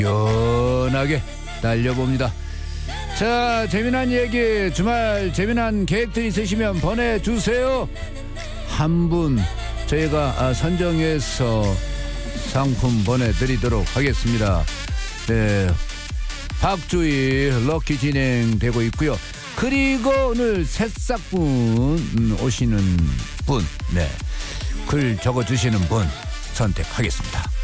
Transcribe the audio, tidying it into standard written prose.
연하게 달려봅니다. 자, 재미난 얘기, 주말 재미난 계획들 있으시면 보내주세요. 한 분 저희가 선정해서 상품 보내드리도록 하겠습니다. 네, 박주희 럭키 진행되고 있고요. 그리고 오늘 새싹분 오시는 분, 네, 글 적어주시는 분 선택하겠습니다.